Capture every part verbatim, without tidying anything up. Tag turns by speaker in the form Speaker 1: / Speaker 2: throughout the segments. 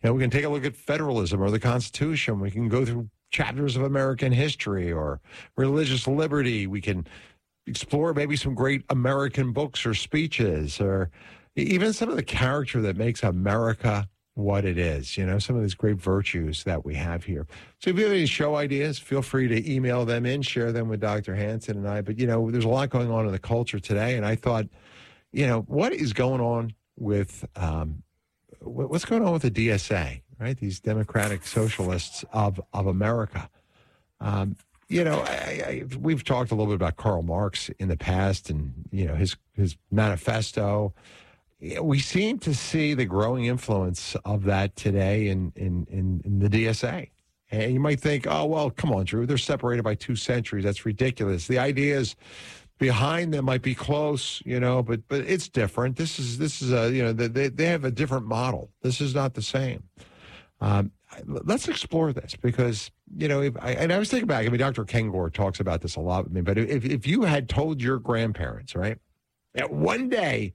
Speaker 1: You know, we can take a look at federalism or the Constitution. We can go through chapters of American history or religious liberty. We can explore maybe some great American books or speeches, or even some of the character that makes America what it is, you know, some of these great virtues that we have here. So if you have any show ideas, feel free to email them in, share them with Doctor Hanson and I. But, you know, there's a lot going on in the culture today. And I thought, you know, what is going on with, um, what's going on with the D S A, right? These Democratic Socialists of, of America. Um, you know, I, I, we've talked a little bit about Karl Marx in the past and, you know, his, his manifesto. We seem to see the growing influence of that today in, in, in, in the D S A. And you might think, oh, well, come on, Drew, they're separated by two centuries. That's ridiculous. The ideas behind them might be close, you know, but but it's different. This is, this is a, you know, they, they have a different model. This is not the same. Um, let's explore this because, you know, if I, and I was thinking back, I mean, Doctor Ken Gore talks about this a lot with me, but if, if you had told your grandparents, right, that one day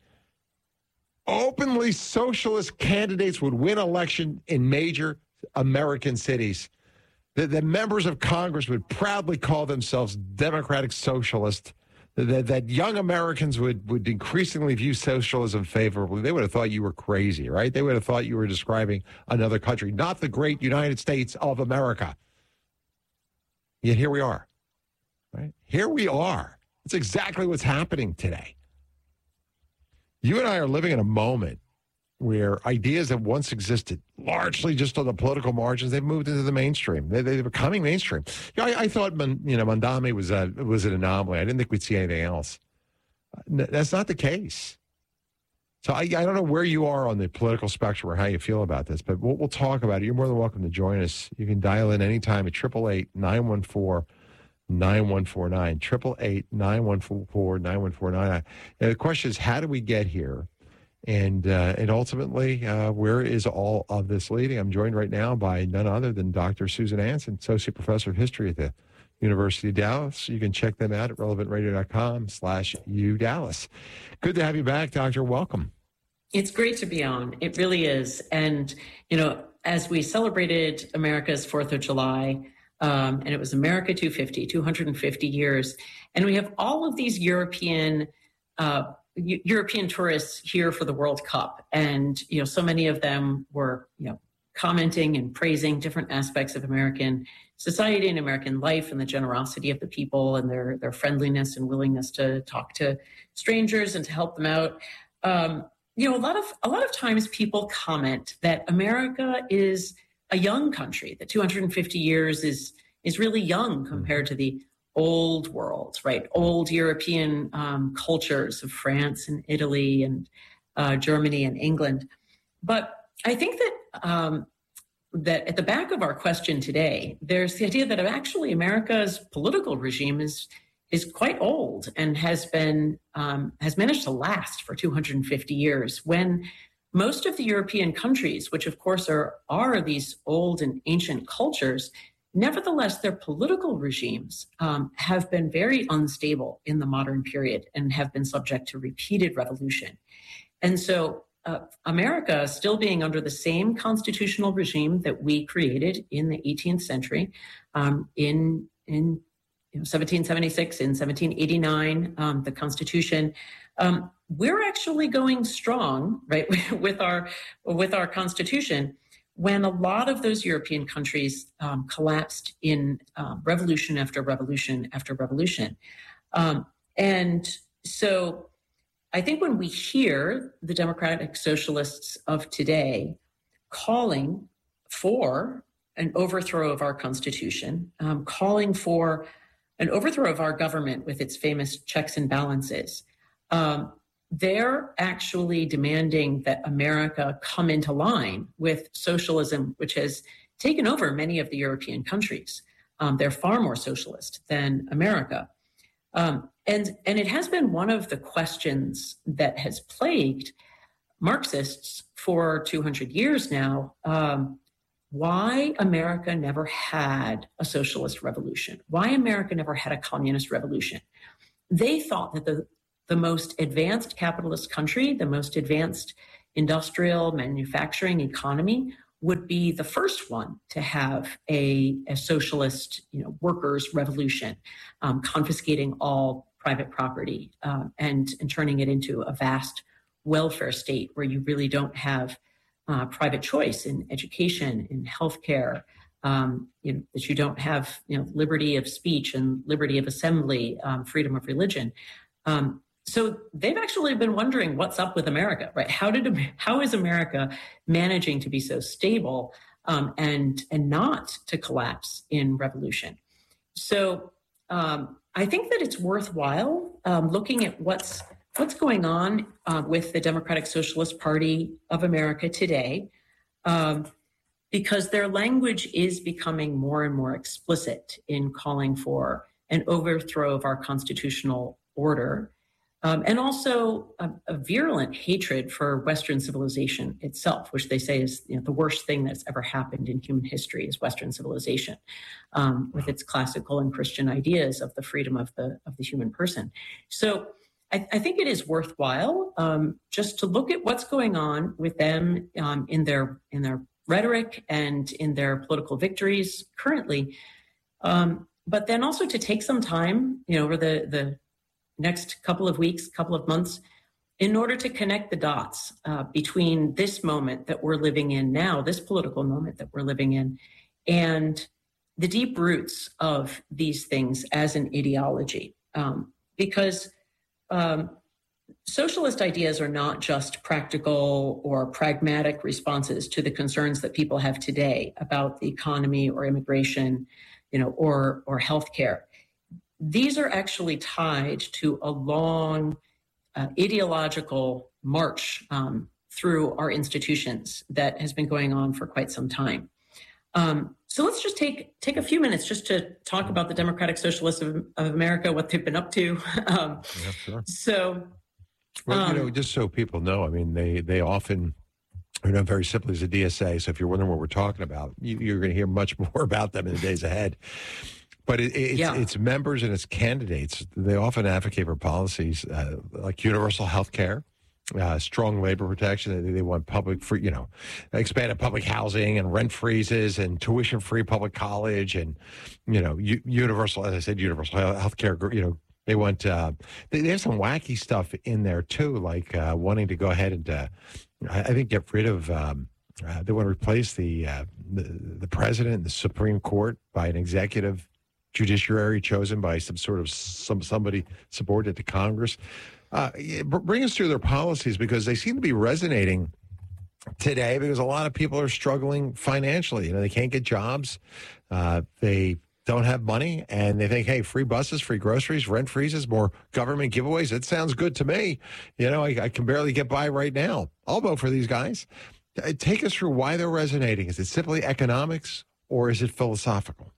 Speaker 1: openly socialist candidates would win election in major American cities, that the members of Congress would proudly call themselves Democratic Socialists, that, that young Americans would, would increasingly view socialism favorably, they would have thought you were crazy, right? They would have thought you were describing another country, not the great United States of America. Yet here we are, right? Here we are. It's exactly what's happening today. You and I are living in a moment where ideas that once existed largely just on the political margins, they've moved into the mainstream. They, they're becoming mainstream. You know, I, I thought, you know, Mondami was a, was an anomaly. I didn't think we'd see anything else. That's not the case. So I, I don't know where you are on the political spectrum or how you feel about this, but we'll, we'll talk about it. You're more than welcome to join us. You can dial in anytime at eight eight eight, nine one four, nine one four nine, eight eight eight, nine one four, nine one four nine. The question is, how do we get here? And uh, and ultimately, uh, where is all of this leading? I'm joined right now by none other than Doctor Susan Hanson, Associate Professor of History at the University of Dallas. You can check them out at relevant radio dot com slash U Dallas. Good to have you back, Doctor. Welcome.
Speaker 2: It's great to be on. It really is. And, you know, as we celebrated America's fourth of July, Um, and it was America two hundred fifty, two hundred fifty years. And we have all of these European uh, U- European tourists here for the World Cup. And, you know, so many of them were, you know, commenting and praising different aspects of American society and American life and the generosity of the people and their, their friendliness and willingness to talk to strangers and to help them out. Um, you know, a lot of a lot of times people comment that America is a young country, that two hundred fifty years is is really young compared to the old world, right? Old European um, cultures of France and Italy and uh, Germany and England. But I think that um, that at the back of our question today, there's the idea that actually America's political regime is is quite old and has been um, has managed to last for two hundred fifty years when most of the European countries, which of course are, are these old and ancient cultures, nevertheless, their political regimes um, have been very unstable in the modern period and have been subject to repeated revolution. And so uh, America, still being under the same constitutional regime that we created in the eighteenth century, um, in, in you know, seventeen seventy-six, in seventeen eighty-nine, um, the Constitution, um, we're actually going strong, right, with our with our Constitution, when a lot of those European countries um, collapsed in um, revolution after revolution after revolution. Um, and so I think when we hear the Democratic Socialists of today calling for an overthrow of our Constitution, um, calling for an overthrow of our government with its famous checks and balances, um, they're actually demanding that America come into line with socialism, which has taken over many of the European countries. Um, they're far more socialist than America. Um, and, and it has been one of the questions that has plagued Marxists for two hundred years now, um, why America never had a socialist revolution, why America never had a communist revolution. They thought that the the most advanced capitalist country, the most advanced industrial manufacturing economy would be the first one to have a, a socialist, you know, workers' revolution, um, confiscating all private property uh, and, and turning it into a vast welfare state where you really don't have uh, private choice in education, in healthcare, um, you know, that you don't have, you know, liberty of speech and liberty of assembly, um, freedom of religion. Um, So they've actually been wondering what's up with America, right? How did how is America managing to be so stable um, and and not to collapse in revolution? So um, I think that it's worthwhile um, looking at what's what's going on uh, with the Democratic Socialist Party of America today, um, because their language is becoming more and more explicit in calling for an overthrow of our constitutional order. Um, and also a, a virulent hatred for Western civilization itself, which they say is, you know, the worst thing that's ever happened in human history is Western civilization, um, with its classical and Christian ideas of the freedom of the of the human person. So I, I think it is worthwhile um, just to look at what's going on with them um, in their in their rhetoric and in their political victories currently, um, but then also to take some time, you know, over the the next couple of weeks, couple of months, in order to connect the dots uh, between this moment that we're living in now, this political moment that we're living in, and the deep roots of these things as an ideology. Um, because um, socialist ideas are not just practical or pragmatic responses to the concerns that people have today about the economy or immigration, you know, or or healthcare. These are actually tied to a long uh, ideological march um, through our institutions that has been going on for quite some time. Um, so let's just take take a few minutes just to talk about the Democratic Socialists of, of America, what they've been up to. um,
Speaker 1: Yeah, sure.
Speaker 2: So,
Speaker 1: well,
Speaker 2: um,
Speaker 1: you know, just so people know, I mean, they they often, you know, very simply as a D S A. So if you're wondering what we're talking about, you, you're going to hear much more about them in the days ahead. But it, it's,
Speaker 2: yeah.
Speaker 1: it's members and its candidates. They often advocate for policies uh, like universal health care, uh, strong labor protection. They, they want public free, you know, expanded public housing and rent freezes and tuition free public college and, you know, u- universal, as I said, universal health care. You know, they want, uh, they, they have some wacky stuff in there too, like uh, wanting to go ahead and, uh, I, I think, get rid of, um, uh, they want to replace the, uh, the, the president and the Supreme Court by an executive judiciary chosen by some sort of some somebody subordinate to Congress. Uh, bring us through their policies because they seem to be resonating today because a lot of people are struggling financially. You know, they can't get jobs. Uh, they don't have money and they think, hey, free buses, free groceries, rent freezes, more government giveaways. It sounds good to me. You know, I, I can barely get by right now. I'll vote for these guys. Take us through why they're resonating. Is it simply economics or is it philosophical?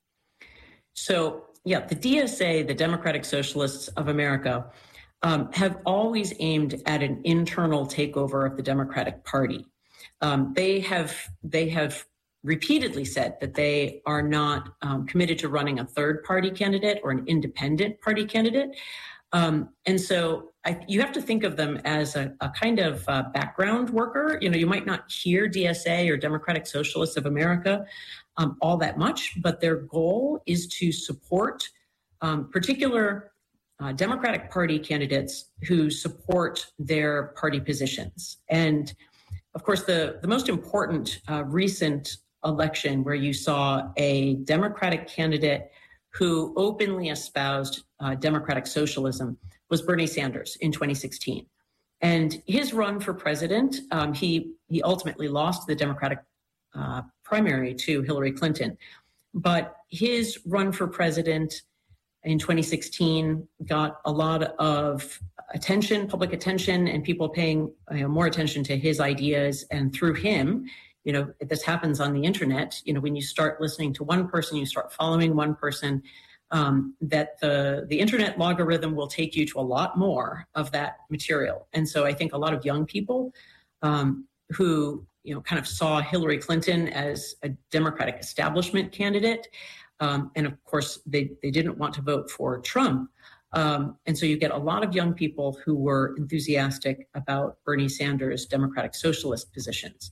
Speaker 2: So, yeah, the D S A, the Democratic Socialists of America, um, have always aimed at an internal takeover of the Democratic Party. Um, they have they have repeatedly said that they are not um, committed to running a third party candidate or an independent party candidate. Um, and so I, you have to think of them as a, a kind of uh, background worker. You know, you might not hear D S A or Democratic Socialists of America um, all that much, but their goal is to support um, particular uh, Democratic Party candidates who support their party positions. And of course, the, the most important uh, recent election where you saw a Democratic candidate who openly espoused uh, democratic socialism was Bernie Sanders in twenty sixteen. And his run for president, um, he, he ultimately lost the Democratic uh, primary to Hillary Clinton. But his run for president in twenty sixteen got a lot of attention, public attention, and people paying you know, more attention to his ideas. And through him, you know, this happens on the internet. You know, when you start listening to one person, you start following one person, um, that the, the internet logarithm will take you to a lot more of that material. And so I think a lot of young people um, who, you know, kind of saw Hillary Clinton as a Democratic establishment candidate. Um, and of course, they, they didn't want to vote for Trump. Um, and so you get a lot of young people who were enthusiastic about Bernie Sanders' Democratic Socialist positions.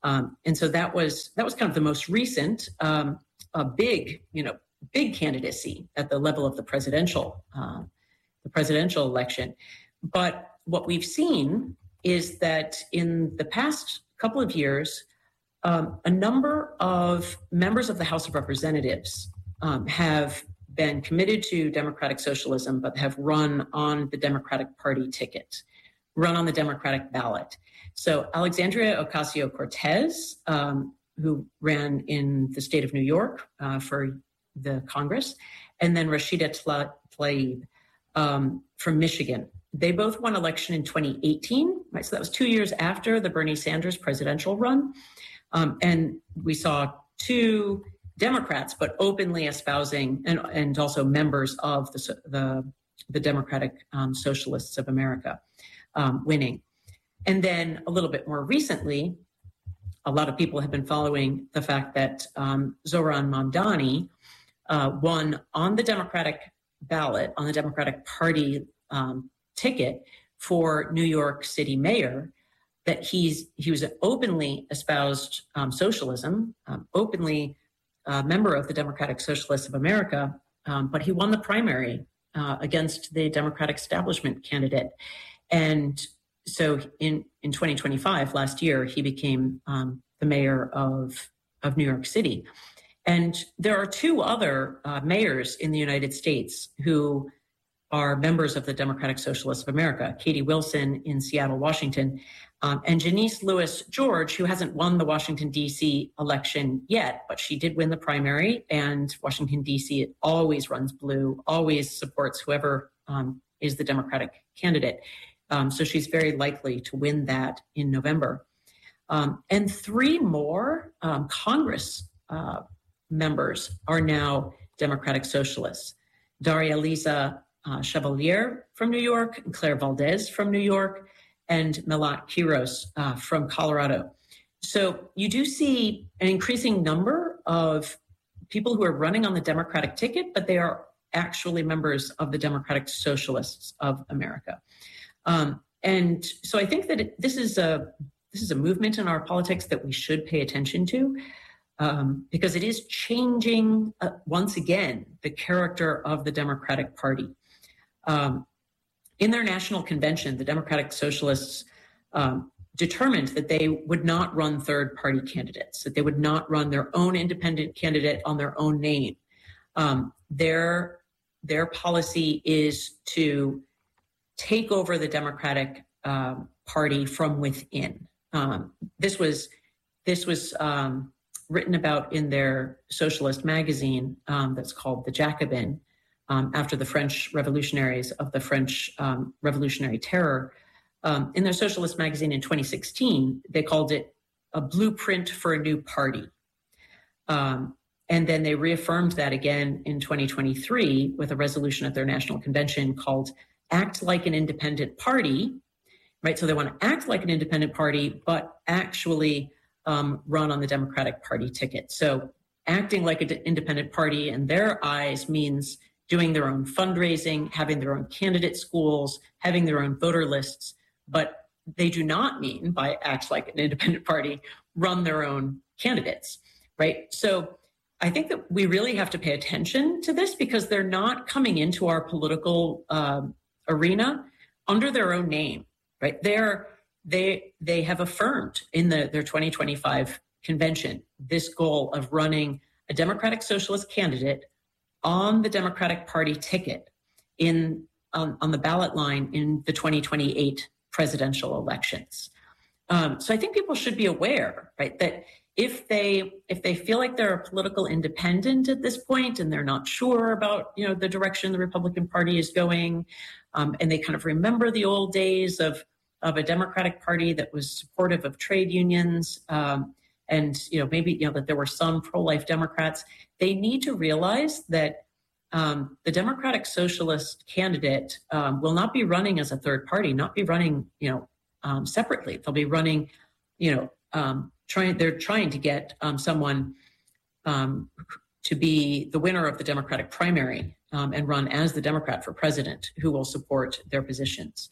Speaker 2: Um, and so that was that was kind of the most recent, um, a big, you know, big candidacy at the level of the presidential, uh, the presidential election. But what we've seen is that in the past couple of years, um, a number of members of the House of Representatives um, have been committed to democratic socialism, but have run on the Democratic Party ticket, run on the Democratic ballot. So Alexandria Ocasio-Cortez, um, who ran in the state of New York uh, for the Congress, and then Rashida Tlaib um, from Michigan. They both won election in twenty eighteen, right? So that was two years after the Bernie Sanders presidential run. Um, and we saw two Democrats, but openly espousing and, and also members of the, the, the Democratic um, Socialists of America um, winning. And then a little bit more recently, a lot of people have been following the fact that um, Zohran Mamdani uh, won on the Democratic ballot, on the Democratic Party um, ticket for New York City mayor, that he's he was an openly espoused um, socialism, um, openly a member of the Democratic Socialists of America, um, but he won the primary uh, against the Democratic establishment candidate. And so in, in twenty twenty-five, last year, he became um, the mayor of, of New York City. And there are two other uh, mayors in the United States who are members of the Democratic Socialists of America, Katie Wilson in Seattle, Washington, um, and Janice Lewis George, who hasn't won the Washington, D C election yet, but she did win the primary, and Washington, D C always runs blue, always supports whoever um, is the Democratic candidate. Um, so she's very likely to win that in November. Um, and three more um, Congress uh, members are now Democratic Socialists. Daria Lisa uh, Chevalier from New York, Claire Valdez from New York, and Melat Quiros uh, from Colorado. So you do see an increasing number of people who are running on the Democratic ticket, but they are actually members of the Democratic Socialists of America. Um, and so I think that it, this is a this is a movement in our politics that we should pay attention to, um, because it is changing uh, once again the character of the Democratic Party. Um, in their national convention, the Democratic Socialists um, determined that they would not run third-party candidates, that they would not run their own independent candidate on their own name. Um, their their policy is to take over the Democratic um, Party from within. Um, this was this was um, written about in their socialist magazine um, that's called The Jacobin, um, after the French revolutionaries of the French um, Revolutionary Terror. Um, in their socialist magazine in twenty sixteen, they called it a blueprint for a new party. Um, and then they reaffirmed that again in twenty twenty-three with a resolution at their national convention called Act Like an Independent Party, right? So they want to act like an independent party, but actually um, run on the Democratic Party ticket. So acting like an independent party in their eyes means doing their own fundraising, having their own candidate schools, having their own voter lists, but they do not mean by act like an independent party, run their own candidates, right? So I think that we really have to pay attention to this because they're not coming into our political um, arena under their own name, right? They're, they they have affirmed in the, their twenty twenty-five convention this goal of running a Democratic Socialist candidate on the Democratic Party ticket in um, on the ballot line in the twenty twenty-eight presidential elections. Um, so I think people should be aware, right, that if they if they feel like they're a political independent at this point and they're not sure about, you know, the direction the Republican Party is going, um, and they kind of remember the old days of of a Democratic Party that was supportive of trade unions, um, and you know maybe you know that there were some pro-life Democrats, they need to realize that um, the Democratic Socialist candidate um, will not be running as a third party, not be running you know um, separately. They'll be running, you know. Um, Trying, they're trying to get um, someone um, to be the winner of the Democratic primary um, and run as the Democrat for president who will support their positions.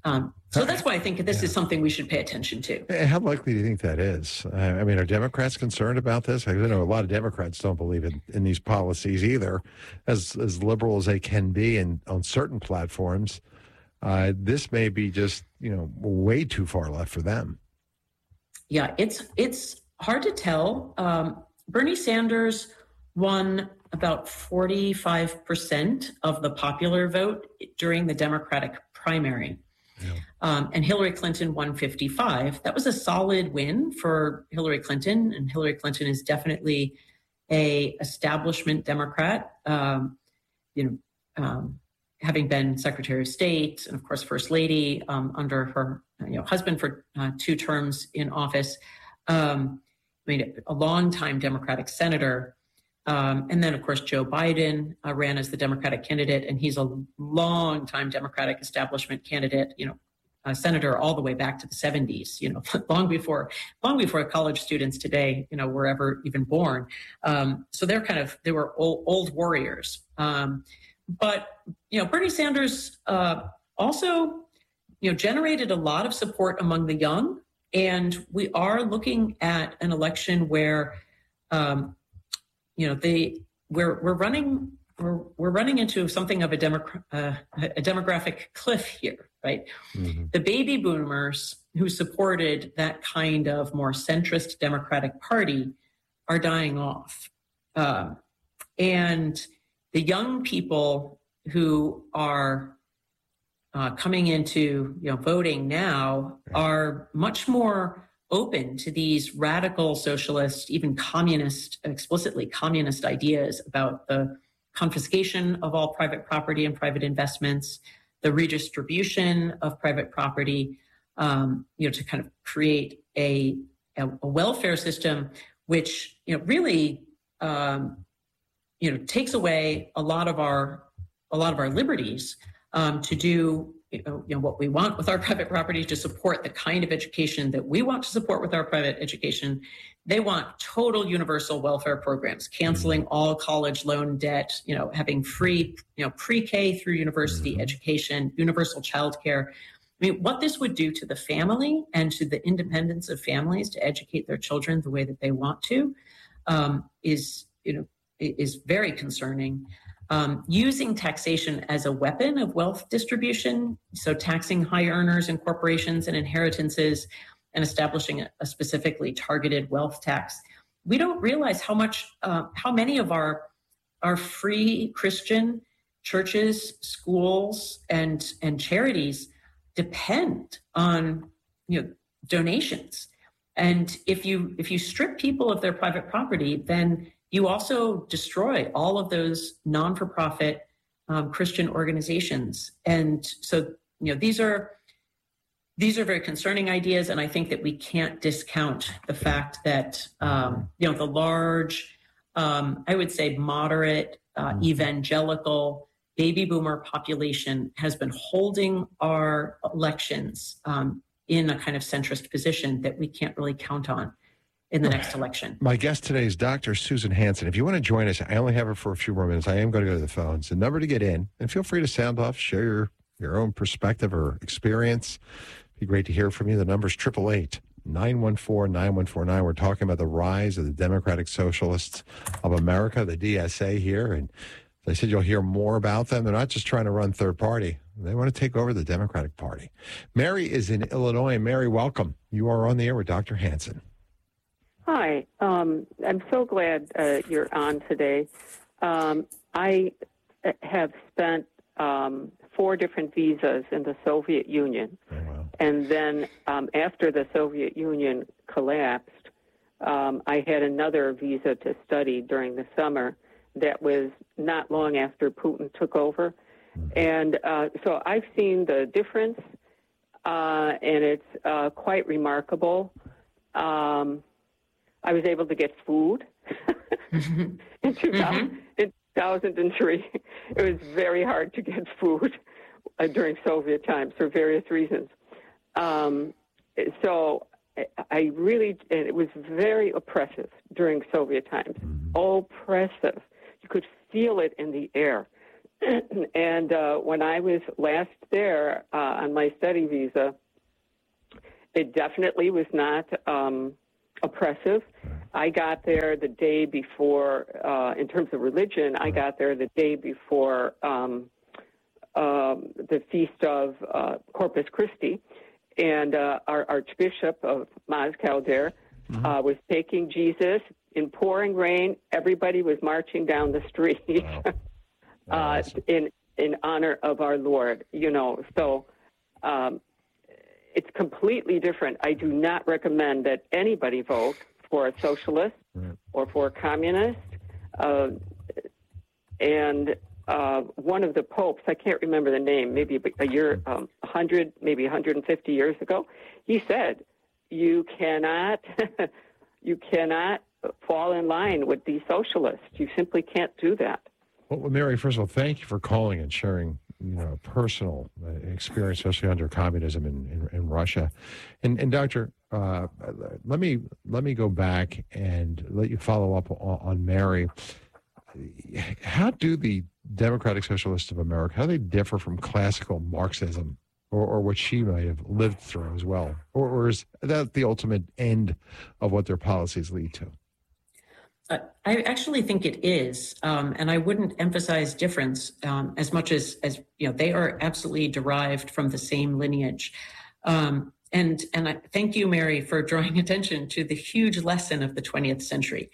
Speaker 2: Um, so that's why I think this yeah. is something we should pay attention to.
Speaker 1: How likely do you think that is? I mean, are Democrats concerned about this? I know a lot of Democrats don't believe in, in these policies either, as as liberal as they can be and on certain platforms. Uh, this may be just, you know, way too far left for them.
Speaker 2: Yeah, it's it's hard to tell. Um, Bernie Sanders won about forty-five percent of the popular vote during the Democratic primary. Yeah. Um, and Hillary Clinton won fifty-five. That was a solid win for Hillary Clinton. And Hillary Clinton is definitely a establishment Democrat, um, you know, um, having been Secretary of State and, of course, First Lady um, under her you know, husband for uh, two terms in office. Um, I mean, a longtime Democratic senator. Um, and then, of course, Joe Biden uh, ran as the Democratic candidate, and he's a longtime Democratic establishment candidate, you know, a senator all the way back to the seventies, you know, long before, long before college students today, you know, were ever even born. Um, so they're kind of, they were old, old warriors. Um, but, you know, Bernie Sanders uh, also, you know, generated a lot of support among the young. And we are looking at an election where, um, you know, they we're we're running we're we're running into something of a demogra- uh, a demographic cliff here, right? Mm-hmm. The baby boomers who supported that kind of more centrist Democratic Party are dying off, um, and the young people who are uh, coming into you know voting now are much more open to these radical socialist, even communist, explicitly communist ideas about the confiscation of all private property and private investments, the redistribution of private property, um, you know, to kind of create a, a, a welfare system, which, you know, really, um, you know, takes away a lot of our, a lot of our liberties um, to do You know, you know, what we want with our private property, to support the kind of education that we want to support with our private education. They want total universal welfare programs, canceling all college loan debt, you know, having free, you know, pre-K through university mm-hmm. education, universal childcare. I mean, what this would do to the family and to the independence of families to educate their children the way that they want to um, is, you know, is very concerning. Um, using taxation as a weapon of wealth distribution, so taxing high earners and corporations and inheritances and establishing a, a specifically targeted wealth tax. We don't realize how much, uh, how many of our, our free Christian churches, schools, and, and charities depend on, you know, donations. And if you, if you strip people of their private property, then you also destroy all of those non-for-profit um, Christian organizations. And so, you know, these are these are very concerning ideas. And I think that we can't discount the fact that, um, you know, the large, um, I would say moderate, uh, evangelical baby boomer population has been holding our elections um, in a kind of centrist position that we can't really count on in the next election. My guest today is Doctor Susan Hansen. If you want to join us, I only have her for a few more minutes. I am going to go to the phones. The number to get in, and feel free to sound off, share your, your own perspective or experience. It'd be great to hear from you. The number is eight eight eight, nine one four, nine one four nine. We're talking about the rise of the Democratic Socialists of America, the D S A here. And as I said, you'll hear more about them. They're not just trying to run third party. They want to take over the Democratic Party. Mary is in Illinois. Mary, welcome. You are on the air with Doctor Hansen.
Speaker 3: Hi. Um, I'm so glad uh, you're on today. Um, I have spent um, four different visas in the Soviet Union. Oh, wow. And then um, after the Soviet Union collapsed, um, I had another visa to study during the summer that was not long after Putin took over. Mm-hmm. And uh, so I've seen the difference, uh, and it's uh, quite remarkable. Um, I was able to get food mm-hmm. in, two thousand, mm-hmm. in two thousand three. It was very hard to get food uh, during Soviet times for various reasons. Um, so I really, and it was very oppressive during Soviet times. Mm-hmm. Oppressive. You could feel it in the air. and uh, when I was last there uh, on my study visa, it definitely was not um, oppressive. I got there the day before, uh, in terms of religion, I got there the day before um, um, the feast of uh, Corpus Christi. And uh, our Archbishop of Moscow there mm-hmm. uh, was taking Jesus in pouring rain. Everybody was marching down the street wow. uh, awesome. in in honor of our Lord. You know, so um, it's completely different. I do not recommend that anybody vote for a socialist right. or for a communist. Uh, and uh, one of the popes, I can't remember the name, maybe a year, um, one hundred, maybe one hundred fifty years ago, he said, you cannot, you cannot fall in line with these socialists. You simply can't do that.
Speaker 1: Well, Mary, first of all, thank you for calling and sharing, you know, personal uh, experience, especially under communism in, in, in Russia. And, and Doctor, uh, let me let me go back and let you follow up on, on Mary. How do the Democratic Socialists of America, how do they differ from classical Marxism or, or what she might have lived through as well? Or, or is that the ultimate end of what their policies lead to?
Speaker 2: Uh, I actually think it is, um, and I wouldn't emphasize difference um, as much as, as, you know, they are absolutely derived from the same lineage. Um, and and I thank you, Mary, for drawing attention to the huge lesson of the twentieth century,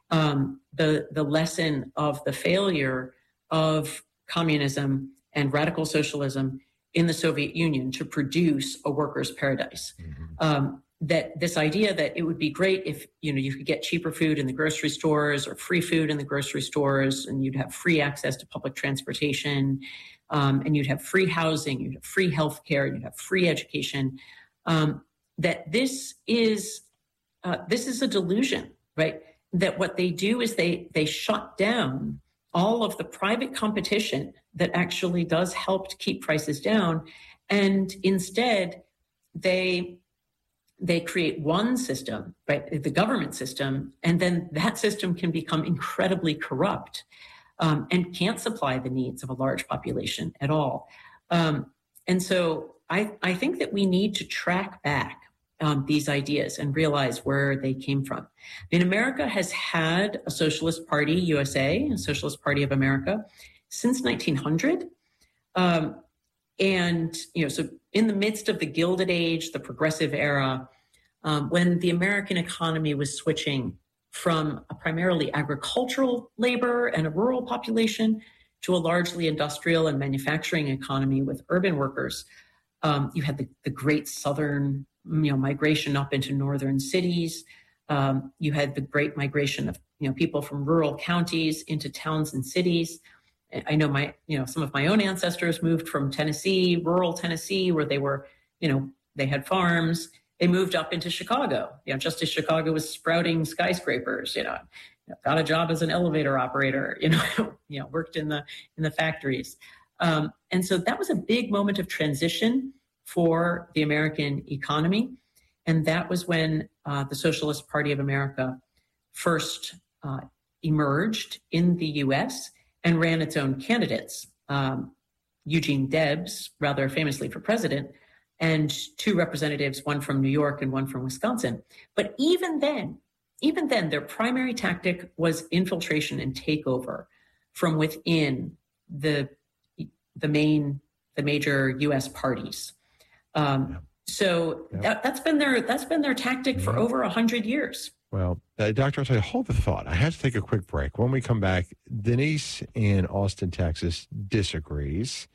Speaker 2: um, the, the lesson of the failure of communism and radical socialism in the Soviet Union to produce a workers' paradise. Mm-hmm. Um, that this idea that it would be great if, you know, you could get cheaper food in the grocery stores or free food in the grocery stores, and you'd have free access to public transportation, um, and you'd have free housing, you'd have free health care, you'd have free education, um, that this is uh, this is a delusion, right? That what they do is they they shut down all of the private competition that actually does help to keep prices down, and instead they They create one system, right, the government system, and then that system can become incredibly corrupt um, and can't supply the needs of a large population at all. Um, and so I, I think that we need to track back um, these ideas and realize where they came from. I mean, America has had a Socialist Party, U S A, a Socialist Party of America, since nineteen hundred. Um, And, you know, so in the midst of the Gilded Age, the Progressive Era, um, when the American economy was switching from a primarily agricultural labor and a rural population to a largely industrial and manufacturing economy with urban workers, um, you had the, the great Southern, you know, migration up into northern cities. Um, you had the great migration of, you know, people from rural counties into towns and cities. I know my, you know, some of my own ancestors moved from Tennessee, rural Tennessee, where they were, you know, they had farms. They moved up into Chicago, you know, just as Chicago was sprouting skyscrapers, you know, got a job as an elevator operator, you know, you know, worked in the in the factories. Um, and so that was a big moment of transition for the American economy. And that was when uh, the Socialist Party of America first uh, emerged in the U S and ran its own candidates, um, Eugene Debs, rather famously for president, and two representatives, one from New York and one from Wisconsin. But even then, even then, their primary tactic was infiltration and takeover from within the the main, the major U S parties. Um, yeah. So yeah. that, that's been their that's been their tactic for yeah. over a hundred years.
Speaker 1: Well, uh, Doctor, I'll tell you, hold the thought. I have to take a quick break. When we come back, Denise in Austin, Texas, disagrees,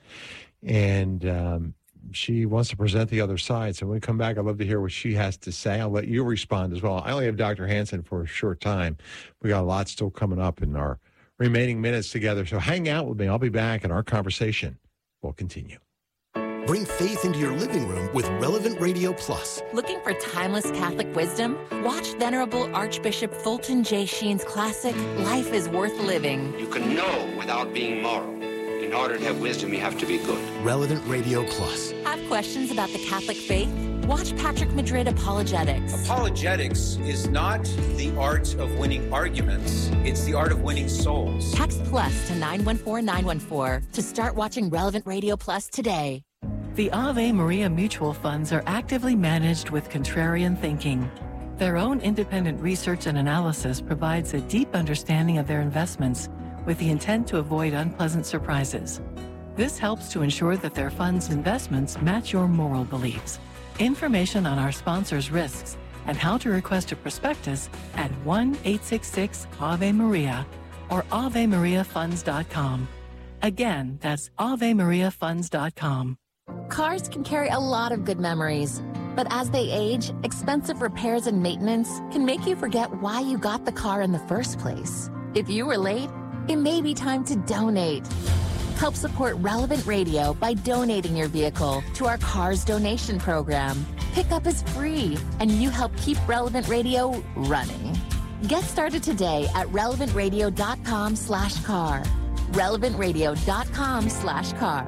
Speaker 1: and um, she wants to present the other side. So when we come back, I'd love to hear what she has to say. I'll let you respond as well. I only have Doctor Hansen for a short time. We got a lot still coming up in our remaining minutes together. So hang out with me. I'll be back, and our conversation will continue.
Speaker 4: Bring faith into your living room with Relevant Radio Plus.
Speaker 5: Looking for timeless Catholic wisdom? Watch Venerable Archbishop Fulton J. Sheen's classic, Life is Worth Living.
Speaker 6: You can know without being moral. In order to have wisdom, you have to be good.
Speaker 4: Relevant Radio Plus.
Speaker 5: Have questions about the Catholic faith? Watch Patrick Madrid Apologetics.
Speaker 7: Apologetics is not the art of winning arguments. It's the art of winning souls.
Speaker 5: Text plus to nine one four nine one four to start watching Relevant Radio Plus today.
Speaker 8: The Ave Maria mutual funds are actively managed with contrarian thinking. Their own independent research and analysis provides a deep understanding of their investments with the intent to avoid unpleasant surprises. This helps to ensure that their funds' investments match your moral beliefs. Information on our sponsors' risks and how to request a prospectus at one eight six six Ave Maria or ave maria funds dot com. Again, that's ave maria funds dot com.
Speaker 5: Cars can carry a lot of good memories, but as they age, expensive repairs and maintenance can make you forget why you got the car in the first place. If you were late, it may be time to donate. Help support Relevant Radio by donating your vehicle to our Cars Donation Program. Pickup is free, and you help keep Relevant Radio running. Get started today at relevant radio dot com slash car. relevant radio dot com slash car.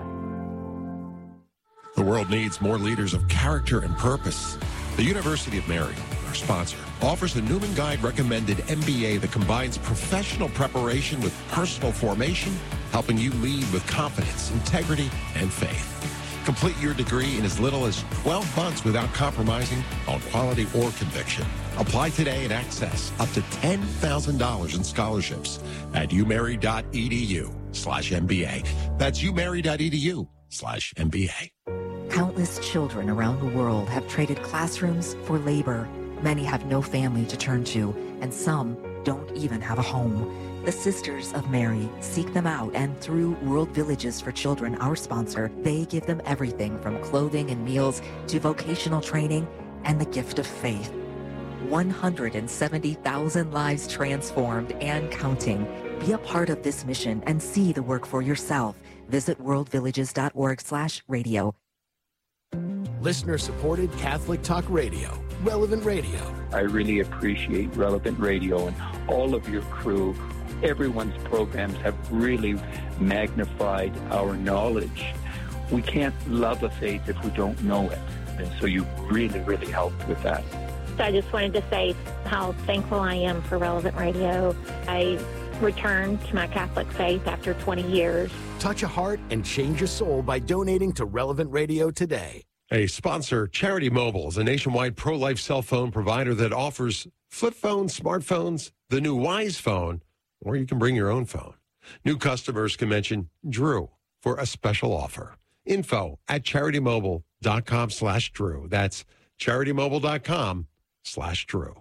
Speaker 1: The world needs more leaders of character and purpose. The University of Mary, our sponsor, offers the Newman Guide recommended M B A that combines professional preparation with personal formation, helping you lead with confidence, integrity, and faith. Complete your degree in as little as twelve months without compromising on quality or conviction. Apply today and access up to ten thousand dollars in scholarships at umary.edu slash MBA. That's umary.edu slash MBA.
Speaker 9: Countless children around the world have traded classrooms for labor. Many have no family to turn to, and some don't even have a home. The Sisters of Mary seek them out, and through World Villages for Children, our sponsor, they give them everything from clothing and meals to vocational training and the gift of faith. one hundred seventy thousand lives transformed and counting. Be a part of this mission and see the work for yourself. Visit worldvillages.org slash radio.
Speaker 4: Listener-supported Catholic Talk Radio, Relevant Radio.
Speaker 10: I really appreciate Relevant Radio and all of your crew. Everyone's programs have really magnified our knowledge. We can't love a faith if we don't know it. And so you really, really helped with that.
Speaker 11: So I just wanted to say how thankful I am for Relevant Radio. I returned to my Catholic faith after twenty years.
Speaker 4: Touch a heart and change your soul by donating to Relevant Radio today.
Speaker 1: A sponsor, Charity Mobile, is a nationwide pro-life cell phone provider that offers flip phones, smartphones, the new Wise phone, or you can bring your own phone. New customers can mention Drew for a special offer. Info at charitymobile.com slash Drew. That's charitymobile.com slash Drew.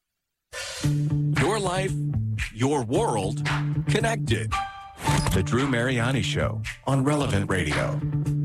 Speaker 12: Your life, your world, connected. The Drew Mariani Show on Relevant Radio.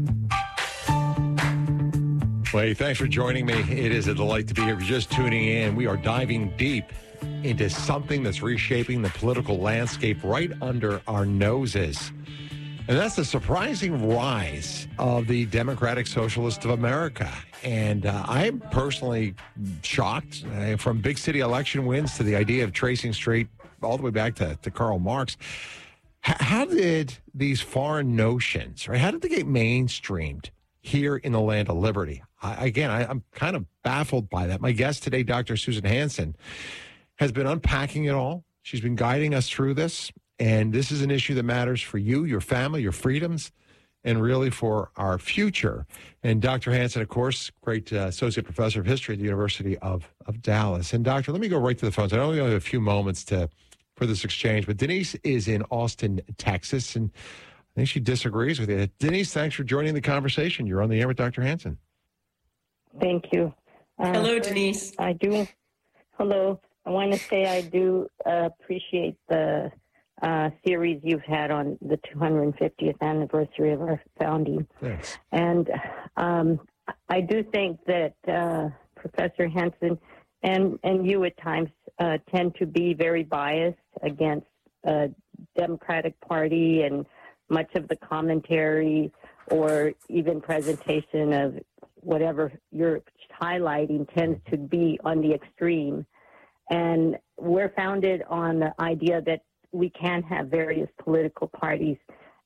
Speaker 1: Well, thanks for joining me. It is a delight to be here. If you're just tuning in, we are diving deep into something that's reshaping the political landscape right under our noses. And that's the surprising rise of the Democratic Socialists of America. And uh, I'm personally shocked uh, from big city election wins to the idea of tracing straight all the way back to, to Karl Marx. H- how did these foreign notions, right, how did they get mainstreamed here in the land of liberty? I, again, I, I'm kind of baffled by that. My guest today, Doctor Susan Hansen, has been unpacking it all. She's been guiding us through this. And this is an issue that matters for you, your family, your freedoms, and really for our future. And Doctor Hansen, of course, great uh, associate professor of history at the University of, of Dallas. And Doctor, let me go right to the phones. I know we only have a few moments to for this exchange, but Denise is in Austin, Texas, and I think she disagrees with you. Denise, thanks for joining the conversation. You're on the air with Doctor Hansen.
Speaker 3: Thank you. Uh,
Speaker 2: Hello, Denise.
Speaker 3: I do. Hello. I want to say I do uh, appreciate the uh, series you've had on the two hundred fiftieth anniversary of our founding.
Speaker 1: Thanks.
Speaker 3: And um, I do think that uh, Professor Hansen and, and you at times uh, tend to be very biased against uh, Democratic Party, and much of the commentary or even presentation of whatever you're highlighting tends to be on the extreme. And we're founded on the idea that we can have various political parties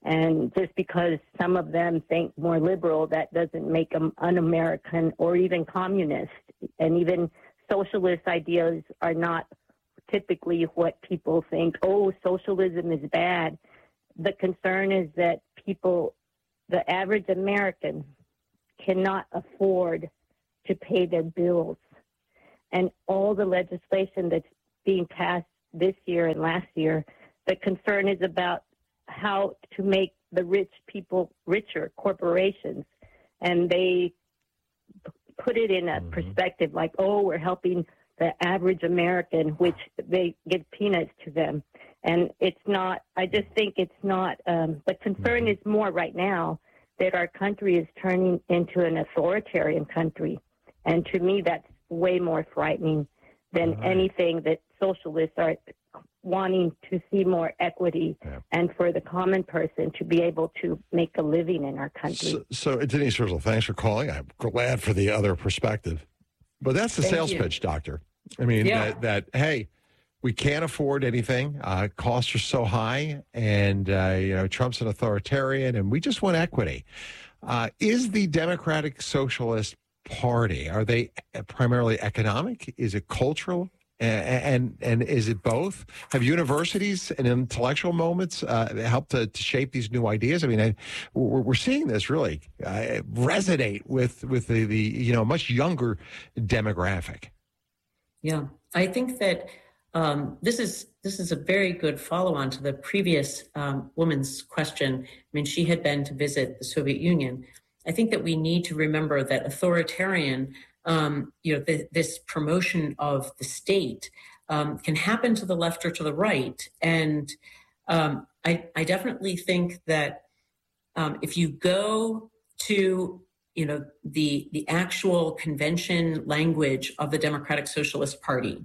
Speaker 11: And just because some of them think more liberal, that doesn't make them un-American or even communist. And even socialist ideas are not typically what people think, oh, socialism is bad. The concern is that people, the average American, cannot afford to pay their bills. And all the legislation that's being passed this year and last year, the concern is about how to make the rich people richer, corporations. And they put it in a mm-hmm. perspective like, oh, we're helping the average American, which they give peanuts to them. And it's not, I just think it's not, um, the concern mm-hmm. is more right now that our country is turning into an authoritarian country. And to me, that's way more frightening than right. anything that socialists are wanting to see more equity yeah. and for the common person to be able to make a living in our country.
Speaker 1: So, so Denise Hirzel, thanks for calling. I'm glad for the other perspective. But that's the Thank sales you. pitch, Doctor. I mean, yeah. that, that, hey, we can't afford anything. Uh, costs are so high, and, uh, you know, Trump's an authoritarian, and we just want equity. Uh, is the Democratic Socialist Party, are they primarily economic? Is it cultural? And, and and is it both? Have universities and intellectual moments uh, helped to, to shape these new ideas? I mean, I, we're, we're seeing this really uh, resonate with with the, the you know much younger demographic.
Speaker 2: Yeah, I think that um, this is this is a very good follow-on to the previous um, woman's question. I mean, she had been to visit the Soviet Union. I think that we need to remember that authoritarian. Um, you know, the, this promotion of the state um, can happen to the left or to the right. And um, I, I definitely think that um, if you go to, you know, the, the actual convention language of the Democratic Socialist Party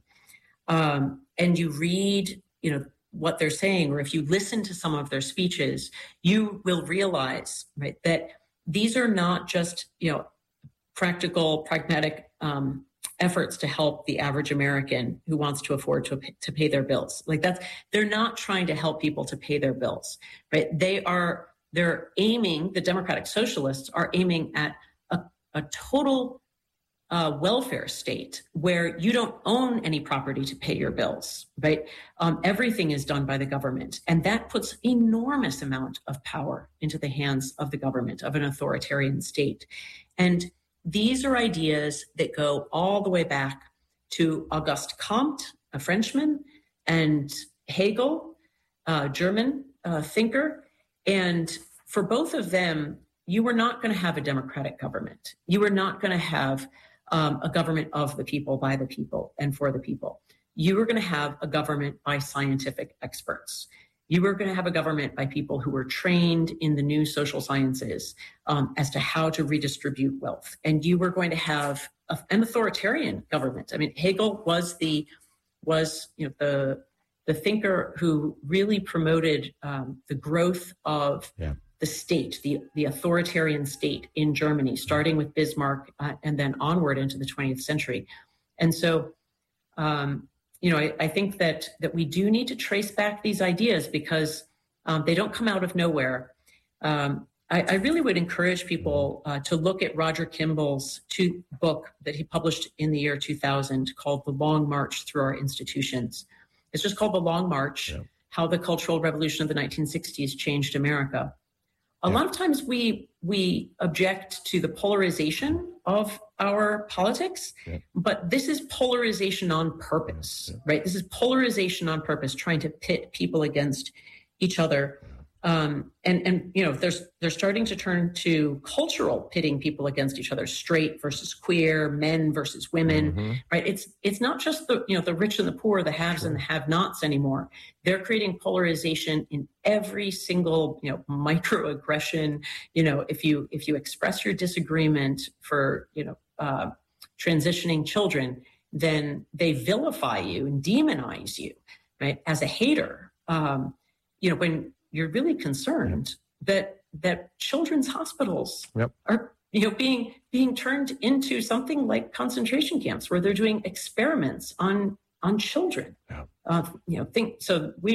Speaker 2: um, and you read, you know, what they're saying, or if you listen to some of their speeches, you will realize, right, that these are not just, you know, practical, pragmatic um, efforts to help the average American who wants to afford to pay, to pay their bills. Like that's, they're not trying to help people to pay their bills, right? They are, they're aiming, the Democratic Socialists are aiming at a, a total uh, welfare state where you don't own any property to pay your bills, right? Um, everything is done by the government. And that puts enormous amount of power into the hands of the government, of an authoritarian state. And these are ideas that go all the way back to Auguste Comte, a Frenchman, and Hegel, a German uh, thinker. And for both of them, you were not going to have a democratic government. You were not going to have um, a government of the people, by the people, and for the people. You were going to have a government by scientific experts. You were going to have a government by people who were trained in the new social sciences um, as to how to redistribute wealth. And you were going to have a, an authoritarian government. I mean, Hegel was the was you know the the thinker who really promoted um, the growth of yeah. the state, the the authoritarian state in Germany, starting with Bismarck uh, and then onward into the twentieth century. And so. Um, You know, I, I think that that we do need to trace back these ideas because um, they don't come out of nowhere. Um, I, I really would encourage people uh, to look at Roger Kimball's two book that he published in the year two thousand called The Long March Through Our Institutions. It's just called The Long March, yeah. How the Cultural Revolution of the nineteen sixties Changed America. A yeah. lot of times we we object to the polarization of our politics, yeah. but this is polarization on purpose, yeah. right? This is polarization on purpose, trying to pit people against each other. Um, and, and, you know, there's, they're starting to turn to cultural pitting people against each other, straight versus queer, men versus women, mm-hmm. right? It's, it's not just the, you know, the rich and the poor, the haves sure. and the have-nots anymore. They're creating polarization in every single, you know, microaggression. You know, if you, if you express your disagreement for, you know, uh, transitioning children, then they vilify you and demonize you, right? As a hater, um, you know, when, you're really concerned that that children's hospitals yep. are, you know, being being turned into something like concentration camps where they're doing experiments on on children. Yeah. Uh, you know, think so. We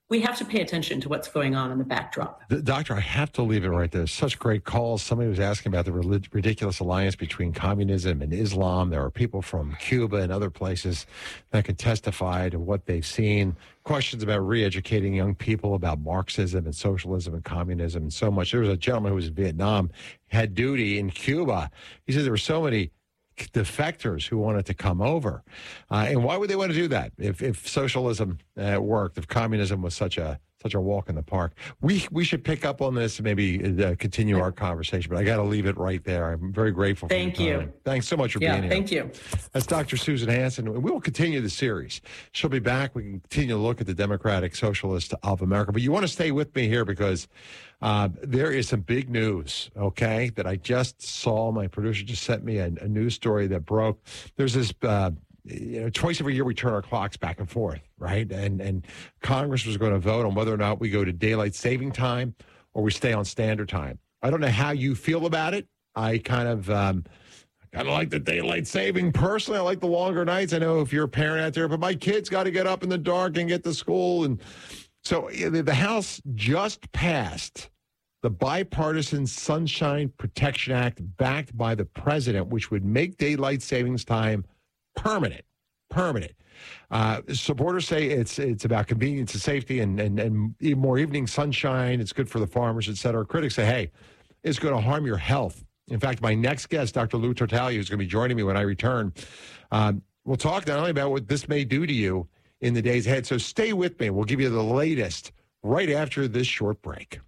Speaker 2: we have to pay attention to what's going on in the backdrop.
Speaker 1: The, doctor, I have to leave it right there. Such great calls. Somebody was asking about the relig- ridiculous alliance between communism and Islam. There are people from Cuba and other places that can testify to what they've seen. Questions about re-educating young people about Marxism and socialism and communism and so much. There was a gentleman who was in Vietnam, had duty in Cuba. He said there were so many defectors who wanted to come over. Uh, and why would they want to do that if, if socialism uh, worked, if communism was such a such a walk in the park? We we should pick up on this and maybe uh, continue our conversation, but I got to leave it right there. I'm very grateful for
Speaker 2: Thank
Speaker 1: your
Speaker 2: you.
Speaker 1: time. Thanks so much for
Speaker 2: yeah,
Speaker 1: being here.
Speaker 2: Thank you.
Speaker 1: That's Doctor Susan Hansen. We will continue the series. She'll be back. We can continue to look at the Democratic Socialists of America. But you want to stay with me here because uh, there is some big news, okay, that I just saw. My producer just sent me a, a news story that broke. There's this... Uh, You know, twice every year we turn our clocks back and forth, right? And and Congress was going to vote on whether or not we go to daylight saving time or we stay on standard time. I don't know how you feel about it. I kind of um, kind of like the daylight saving personally. I like the longer nights. I know if you're a parent out there, but my kids got to get up in the dark and get to school. And so the House just passed the Bipartisan Sunshine Protection Act backed by the president, which would make daylight savings time permanent, permanent. Uh, supporters say it's it's about convenience and safety and, and, and more evening sunshine. It's good for the farmers, et cetera. Critics say, hey, it's going to harm your health. In fact, my next guest, Doctor Lou Tartaglia, is going to be joining me when I return. Um, we'll talk not only about what this may do to you in the days ahead, so stay with me. We'll give you the latest right after this short break.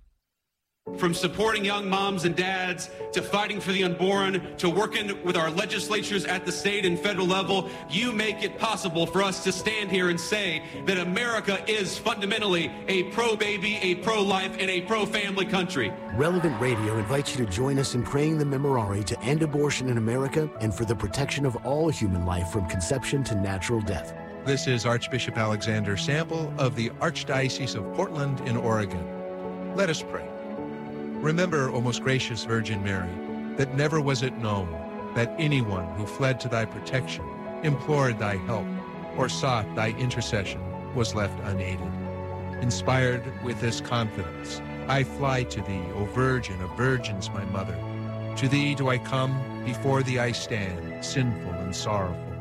Speaker 13: From supporting young moms and dads to fighting for the unborn to working with our legislatures at the state and federal level, you make it possible for us to stand here and say that America is fundamentally a pro-baby, a pro-life, and a pro-family country.
Speaker 4: Relevant Radio invites you to join us in praying the Memorare to end abortion in America and for the protection of all human life from conception to natural death.
Speaker 14: This is Archbishop Alexander Sample of the Archdiocese of Portland in Oregon. Let us pray. Remember, O most gracious Virgin Mary, that never was it known that anyone who fled to thy protection, implored thy help, or sought thy intercession was left unaided. Inspired with this confidence, I fly to thee, O Virgin of Virgins, my mother. To thee do I come, before thee I stand, sinful and sorrowful.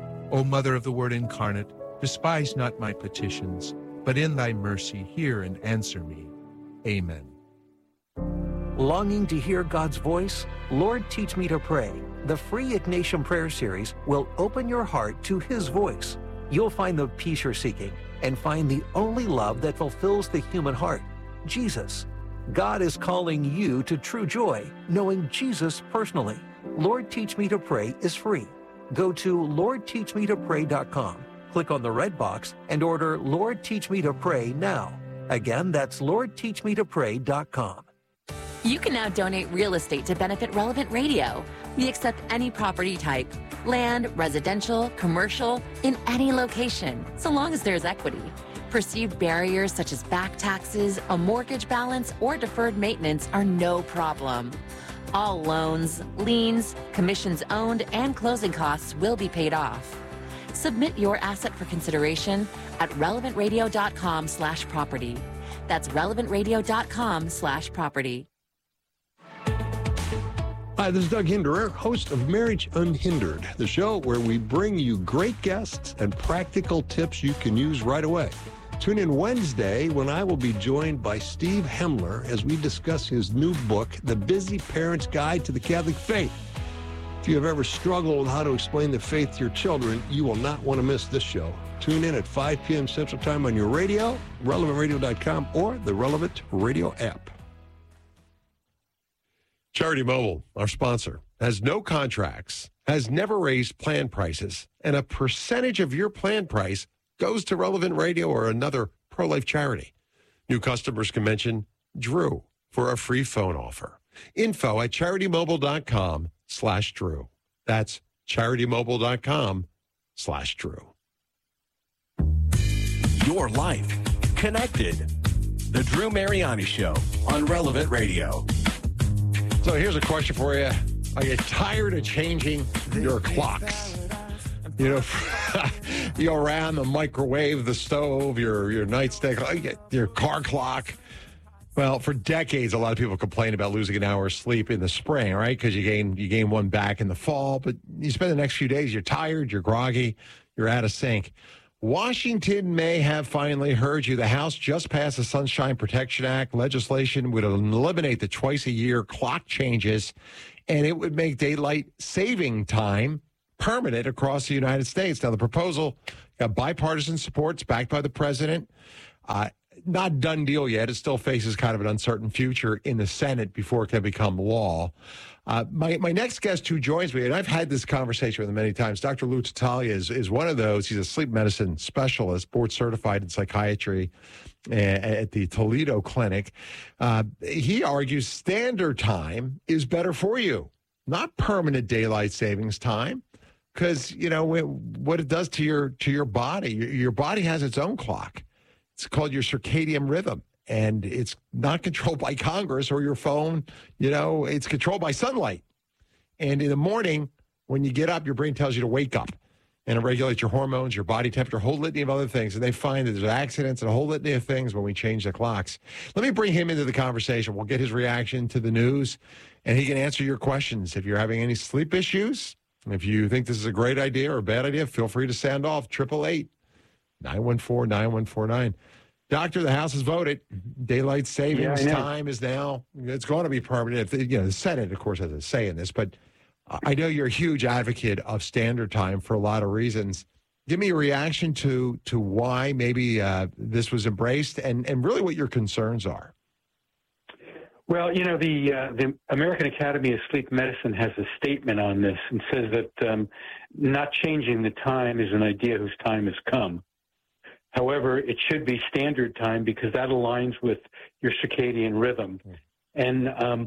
Speaker 14: O Mother of the Word incarnate, despise not my petitions, but in thy mercy hear and answer me. Amen.
Speaker 15: Longing to hear God's voice? Lord, Teach Me to Pray. The free Ignatian Prayer Series will open your heart to His voice. You'll find the peace you're seeking and find the only love that fulfills the human heart, Jesus. God is calling you to true joy, knowing Jesus personally. Lord, Teach Me to Pray is free. Go to lord teach me to pray dot com, click on the red box, and order Lord, Teach Me to Pray now. Again, that's lord teach me to pray dot com.
Speaker 5: You can now donate real estate to benefit Relevant Radio. We accept any property type, land, residential, commercial, in any location, so long as there's equity. Perceived barriers such as back taxes, a mortgage balance, or deferred maintenance are no problem. All loans, liens, commissions owned, and closing costs will be paid off. Submit your asset for consideration at relevant radio dot com slash property. That's relevant radio dot com slash property.
Speaker 16: Hi, this is Doug Hinderer, host of Marriage Unhindered, the show where we bring you great guests and practical tips you can use right away. Tune in Wednesday when I will be joined by Steve Hemler as we discuss his new book, The Busy Parent's Guide to the Catholic Faith. If you have ever struggled with how to explain the faith to your children, you will not want to miss this show. Tune in at five p.m. Central Time on your radio, relevant radio dot com, or the Relevant Radio app.
Speaker 1: Charity Mobile, our sponsor, has no contracts, has never raised plan prices, and a percentage of your plan price goes to Relevant Radio or another pro-life charity. New customers can mention Drew for a free phone offer. Info at charitymobile.com slash Drew. That's charitymobile.com slash Drew.
Speaker 12: Your life connected. The Drew Mariani Show on Relevant Radio.
Speaker 1: So here's a question for you. Are you tired of changing your clocks? You know, you go around the microwave, the stove, your your nightstick, your car clock. Well, for decades, a lot of people complain about losing an hour of sleep in the spring, right? Because you gain you gain one back in the fall, but you spend the next few days, you're tired, you're groggy, you're out of sync. Washington may have finally heard you. The House just passed the Sunshine Protection Act. Legislation would eliminate the twice-a-year clock changes, and it would make daylight saving time permanent across the United States. Now, the proposal got bipartisan support. It's backed by the president. Uh, not done deal yet. It still faces kind of an uncertain future in the Senate before it can become law. Uh, my, my next guest who joins me, and I've had this conversation with him many times, Doctor Lou Tattaglia is, is one of those. He's a sleep medicine specialist, board certified in psychiatry at the Toledo Clinic. Uh, he argues standard time is better for you, not permanent daylight savings time, because, you know, what it does to your to your body. Your, your body has its own clock. It's called your circadian rhythm. And it's not controlled by Congress or your phone. You know, it's controlled by sunlight. And in the morning, when you get up, your brain tells you to wake up. And it regulates your hormones, your body temperature, a whole litany of other things. And they find that there's accidents and a whole litany of things when we change the clocks. Let me bring him into the conversation. We'll get his reaction to the news, and he can answer your questions. If you're having any sleep issues, if you think this is a great idea or a bad idea, feel free to sound off. triple eight, nine one four, nine one four nine. Doctor, the House has voted. Daylight savings yeah, time is now, it's going to be permanent. If, you know, the Senate, of course, has a say in this, but I know you're a huge advocate of standard time for a lot of reasons. Give me a reaction to to why maybe uh, this was embraced and, and really what your concerns are.
Speaker 17: Well, you know, the uh, the American Academy of Sleep Medicine has a statement on this and says that um, not changing the time is an idea whose time has come. However, it should be standard time because that aligns with your circadian rhythm. And um,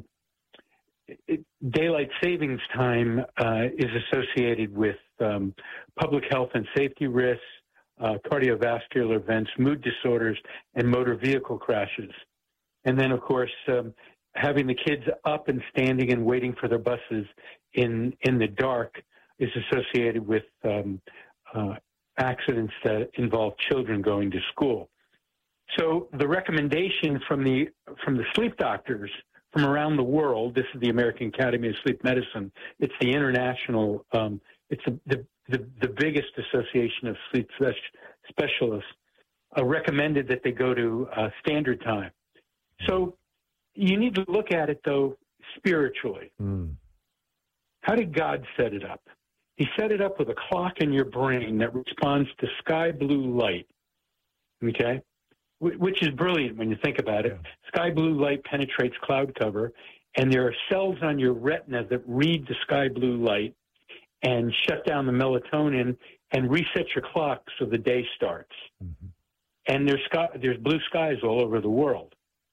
Speaker 17: it, daylight savings time uh, is associated with um, public health and safety risks, uh, cardiovascular events, mood disorders, and motor vehicle crashes. And then, of course, um, having the kids up and standing and waiting for their buses in, in the dark is associated with um, uh, accidents that involve children going to school. So the recommendation from the from the sleep doctors from around the world, this is the American Academy of Sleep Medicine, it's the international, um, it's a, the, the, the biggest association of sleep specialists, uh, recommended that they go to uh, standard time. So you need to look at it, though, spiritually. Mm. How did God set it up? He set it up with a clock in your brain that responds to sky blue light, okay, which is brilliant when you think about it. Yeah. Sky blue light penetrates cloud cover, and there are cells on your retina that read the sky blue light and shut down the melatonin and reset your clock so the day starts. Mm-hmm. And there's, sky, there's blue skies all over the world.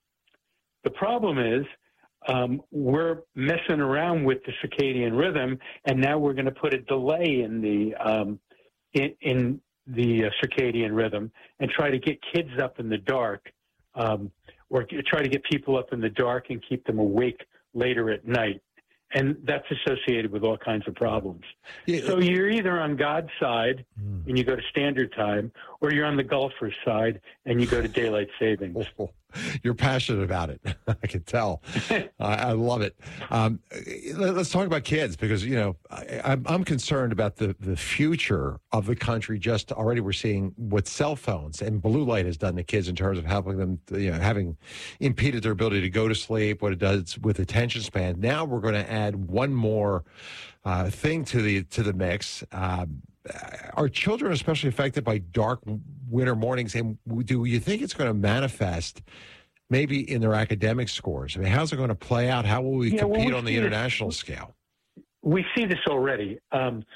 Speaker 17: The problem is, Um, we're messing around with the circadian rhythm, and now we're going to put a delay in the um, in, in the uh, circadian rhythm and try to get kids up in the dark, um, or try to get people up in the dark and keep them awake later at night. And that's associated with all kinds of problems. Yeah. So you're either on God's side mm. and you go to standard time, or you're on the golfer's side and you go to daylight savings.
Speaker 1: Oh, you're passionate about it. I can tell. uh, I love it. Um, let's talk about kids because, you know, I, I'm, I'm concerned about the, the future of the country. Just already we're seeing what cell phones and blue light has done to kids in terms of helping them, you know, having impeded their ability to go to sleep, what it does with attention span. Now we're going to add one more uh, thing to the to the mix. Um, are children especially affected by dark winter mornings? And do you think it's going to manifest maybe in their academic scores? I mean, how's it going to play out? How will we yeah, compete well, we on the international this, scale?
Speaker 17: We see this already. Um,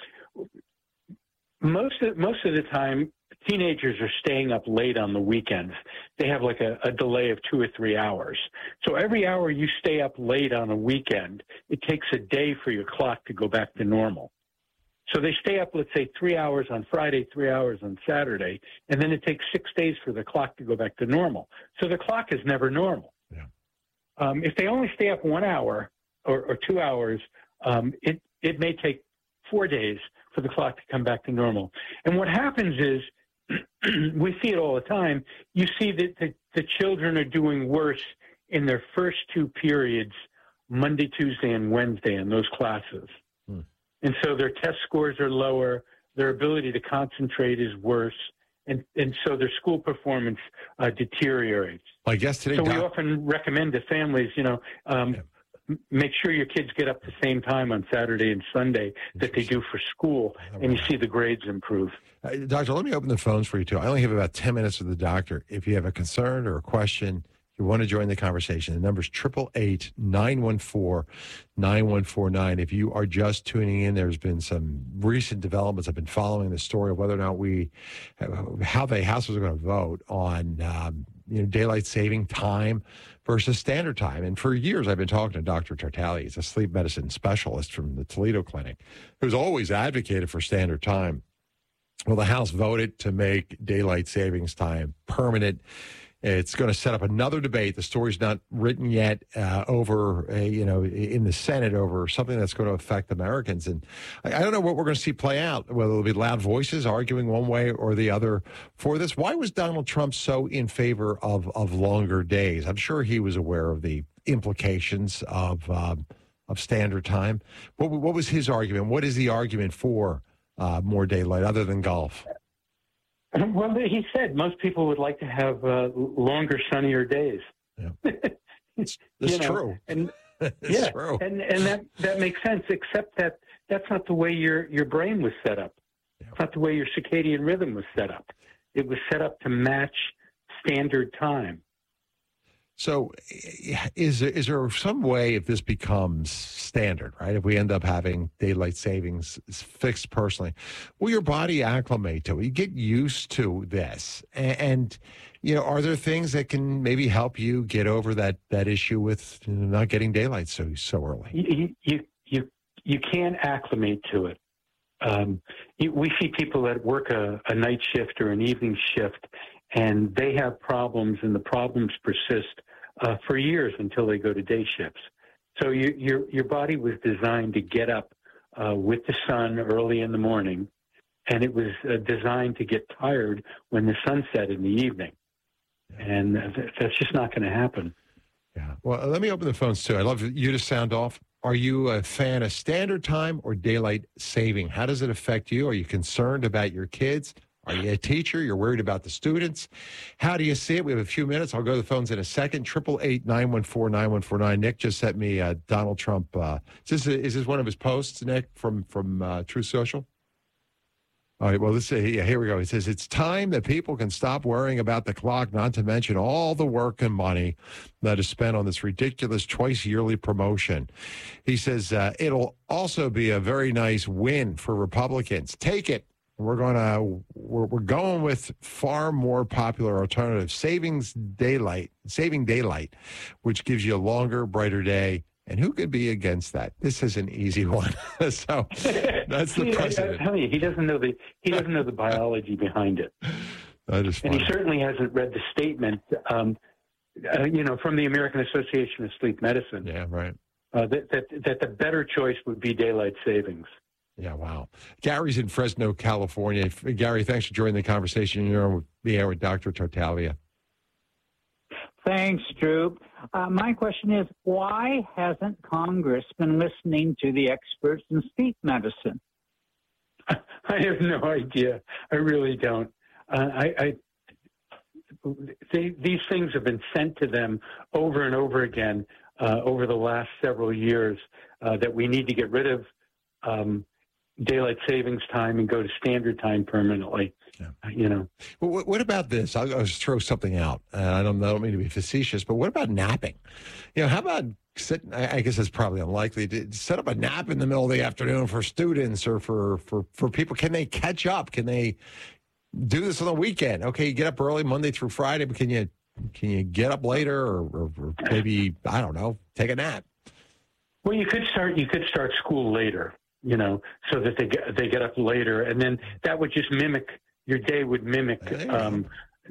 Speaker 17: most of, most of the time, teenagers are staying up late on the weekends. They have like a, a delay of two or three hours. So every hour you stay up late on a weekend, it takes a day for your clock to go back to normal. So they stay up, let's say, three hours on Friday, three hours on Saturday, and then it takes six days for the clock to go back to normal. So the clock is never normal.
Speaker 1: Yeah.
Speaker 17: Um, if they only stay up one hour or, or two hours, um, it, it may take four days for the clock to come back to normal. And what happens is, we see it all the time. You see that the, the children are doing worse in their first two periods, Monday, Tuesday, and Wednesday in those classes. Hmm. And so their test scores are lower, their ability to concentrate is worse, and, and so their school performance uh, deteriorates.
Speaker 1: I guess today,
Speaker 17: so we
Speaker 1: doc-
Speaker 17: often recommend to families, you know, um, yeah. m- make sure your kids get up the same time on Saturday and Sunday that they do for school, and you see the grades improve.
Speaker 1: Uh, doctor, let me open the phones for you, too. I only have about ten minutes with the doctor. If you have a concern or a question, you want to join the conversation, the number is eight eight eight, nine one four, nine one four nine. If you are just tuning in, there's been some recent developments. I've been following the story of whether or not we, how the House was going to vote on um, you know, daylight saving time versus standard time. And for years, I've been talking to Doctor Tartaglia. He's a sleep medicine specialist from the Toledo Clinic, who's always advocated for standard time. Well, the House voted to make daylight savings time permanent. It's going to set up another debate. The story's not written yet uh, over, uh, you know, in the Senate over something that's going to affect Americans. And I, I don't know what we're going to see play out, whether it'll be loud voices arguing one way or the other for this. Why was Donald Trump so in favor of, of longer days? I'm sure he was aware of the implications of um, of standard time. What, what was his argument? What is the argument for uh, more daylight other than golf?
Speaker 17: Well, he said most people would like to have uh, longer, sunnier days.
Speaker 1: Yeah. That's you know, true.
Speaker 17: And
Speaker 1: it's
Speaker 17: yeah,
Speaker 1: true.
Speaker 17: and and that, that makes sense. Except that that's not the way your your brain was set up. Yeah. It's not the way your circadian rhythm was set up. It was set up to match standard time.
Speaker 1: So, is there, is there some way, if this becomes standard, right? If we end up having daylight savings fixed personally, will your body acclimate to it? You get used to this, and, and you know, are there things that can maybe help you get over that that issue with you know, not getting daylight so so early?
Speaker 17: You you you, you can't acclimate to it. Um, we see people that work a, a night shift or an evening shift, and they have problems, and the problems persist uh, for years until they go to day shifts. So you, your your body was designed to get up uh, with the sun early in the morning, and it was uh, designed to get tired when the sun set in the evening. And th- that's just not going to happen.
Speaker 1: Yeah. Well, let me open the phones, too. I'd love you to sound off. Are you a fan of standard time or daylight saving? How does it affect you? Are you concerned about your kids? Are you a teacher? You're worried about the students? How do you see it? We have a few minutes. I'll go to the phones in a second. eight eight eight, nine one four, nine one four nine. Nick just sent me uh, Donald Trump. Uh, is, this, is this one of his posts, Nick, from, from uh, Truth Social? All right, well, this, yeah, here we go. It says, it's time that people can stop worrying about the clock, not to mention all the work and money that is spent on this ridiculous twice-yearly promotion. He says, uh, it'll also be a very nice win for Republicans. Take it. We're going to, we're, we're going with far more popular alternative, savings daylight, saving daylight, which gives you a longer, brighter day. And who could be against that? This is an easy one. So that's the precedent.
Speaker 17: I tell you, he doesn't know the he doesn't know the biology behind it.
Speaker 1: That is funny.
Speaker 17: And he certainly hasn't read the statement, um, uh, you know, from the American Association of Sleep Medicine.
Speaker 1: Yeah, right.
Speaker 17: Uh, that, that that the better choice would be daylight savings.
Speaker 1: Yeah, wow. Gary's in Fresno, California. Gary, thanks for joining the conversation. You're on the air with Doctor Tartaglia.
Speaker 18: Thanks, Drew. Uh, my question is, why hasn't Congress been listening to the experts in sleep medicine?
Speaker 17: I have no idea. I really don't. Uh, I, I they, these things have been sent to them over and over again uh, over the last several years uh, that we need to get rid of um, daylight savings time and go to standard time permanently. Yeah. You know.
Speaker 1: Well, what about this? I'll, I'll just throw something out. Uh, I don't, I don't mean to be facetious, but what about napping? You know, how about sitting? I guess it's probably unlikely to set up a nap in the middle of the afternoon for students or for for for people. Can they catch up? Can they do this on the weekend? Okay, you get up early Monday through Friday, but can you can you get up later or, or, or maybe I don't know, take a nap?
Speaker 17: Well, you could start. You could start school later. You know, so that they get they get up later, and then that would just mimic. Your day would mimic um,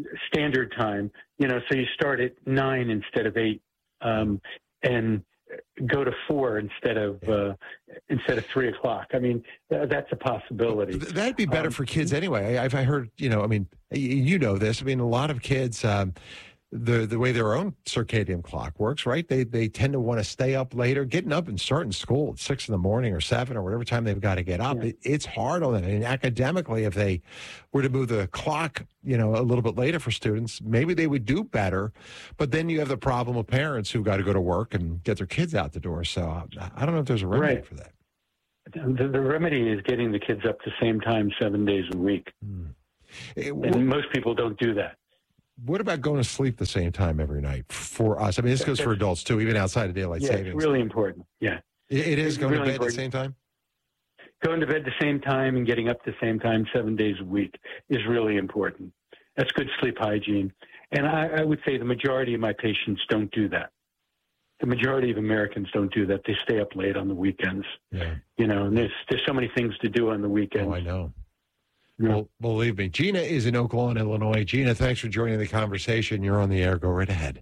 Speaker 17: standard time, you know, so you start at nine instead of eight. Um, and go to four instead of uh, instead of three o'clock. I mean, th- that's a possibility.
Speaker 1: That'd be better um, for kids anyway. I, I've heard, you know, I mean, you know this. I mean, a lot of kids, um, the the way their own circadian clock works, right? They they tend to want to stay up later, getting up and starting school at six in the morning or seven or whatever time they've got to get up. Yeah. It, it's hard on them. And academically, if they were to move the clock, you know, a little bit later for students, maybe they would do better. But then you have the problem of parents who got to go to work and get their kids out the door. So I don't know if there's a remedy
Speaker 17: right.
Speaker 1: for that.
Speaker 17: The, the remedy is getting the kids up the same time, seven days a week.
Speaker 1: Mm.
Speaker 17: It, and well, most people don't do that.
Speaker 1: What about going to sleep the same time every night for us? I mean, this goes for adults too, even outside of daylight
Speaker 17: yeah,
Speaker 1: savings.
Speaker 17: It's really important. Yeah,
Speaker 1: it, it is
Speaker 17: it's
Speaker 1: going
Speaker 17: really
Speaker 1: to bed
Speaker 17: important.
Speaker 1: at the same time.
Speaker 17: Going to bed the same time and getting up the same time, seven days a week, is really important. That's good sleep hygiene, and I, I would say the majority of my patients don't do that. The majority of Americans don't do that. They stay up late on the weekends.
Speaker 1: Yeah,
Speaker 17: you know, and there's there's so many things to do on the weekends.
Speaker 1: Oh, I know.
Speaker 17: Yeah.
Speaker 1: Well, believe me, Gina is in Oak Lawn, Illinois. Gina, thanks for joining the conversation. You're on the air. Go right ahead.